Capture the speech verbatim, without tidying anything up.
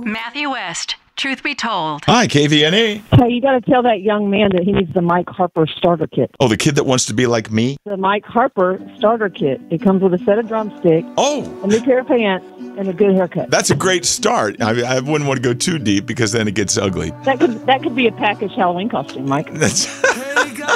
Matthew West, Truth Be Told. Hi, K V N A. Hey, you got to tell that young man that he needs the Mike Harper starter kit. Oh, the kid that wants to be like me? The Mike Harper starter kit. It comes with a set of drumsticks, Oh, a new pair of pants, and a good haircut. that's a great start. I, I wouldn't want to go too deep because then it gets ugly. That could that could be a package Halloween costume, Mike. That's